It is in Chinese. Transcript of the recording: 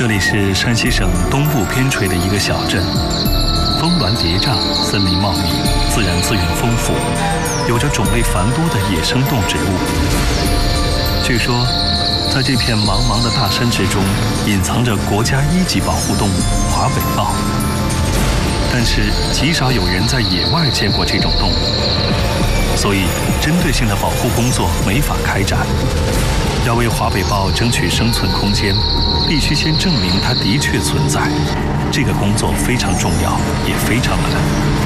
这里是山西省东部边陲的一个小镇，峰峦叠嶂，森林茂密，自然资源丰富，有着种类繁多的野生动植物。据说，在这片茫茫的大山之中，隐藏着国家1级保护动物华北豹。但是极少有人在野外见过这种动物，所以针对性的保护工作没法开展。要为华北豹争取生存空间，必须先证明它的确存在。这个工作非常重要，也非常难。